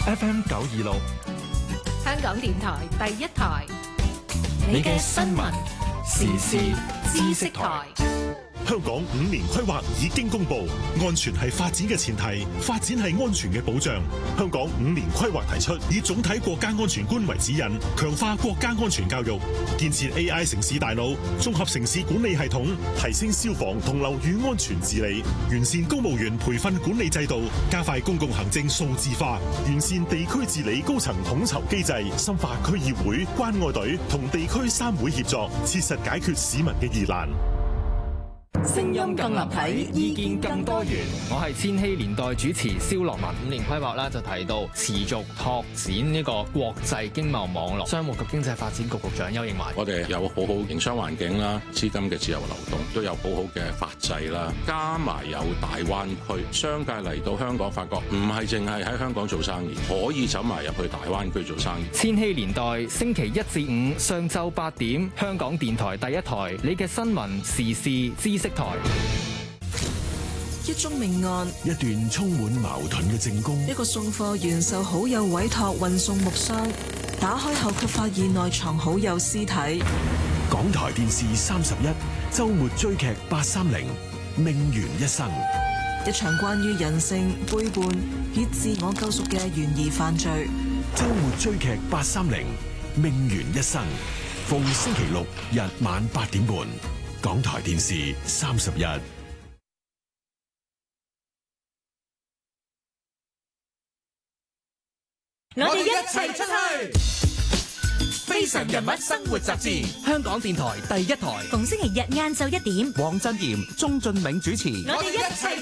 FM 926， 香港電台第一台，你嘅新聞時事知識台。 香港5年規劃已經公布，安全係發展嘅前提，發展係安全嘅保障。香港5年規劃提出，以總體國家安全觀為指引，強化國家安全教育，建設 AI 城市大腦，綜合城市管理系統，提升消防同樓宇安全治理，完善公務員培訓管理制度，加快公共行政數字化，完善地區治理高層統籌機制，深化區議會、關愛隊同地區3會協作，切實解決市民嘅疑難。 聲音更立體，意見更多元。 我係千禧年代主持蕭樂文。5年規劃啦，就提到持續拓展呢個國際經貿網絡。商務及經濟發展局局長邱應華， 我哋有好好營商環境啦，資金嘅自由流動，都有好好嘅法制啦，加埋有大灣區，商界嚟到香港發覺唔係淨係喺香港做生意，可以走埋入去大灣區做生意。 千禧年代星期1至5上晝8點，香港電台第一台，你嘅新聞時事知識台。 一宗命案， 一段充滿矛盾嘅證供， 一個送貨員受好友委託運送木箱，打開後卻發現內藏好友屍體。 港台電視31周末追劇830命懸一生， 一場關於人性背叛與自我救贖嘅懸疑犯罪。 周末追劇830命懸一生，逢星期六日晚8點半，港台電視31。 我哋一齊出去！非常人物生活雜誌，香港電台第一台， 逢星期日晏晝1點， 黃振賢、鍾俊銘主持。 我哋一齊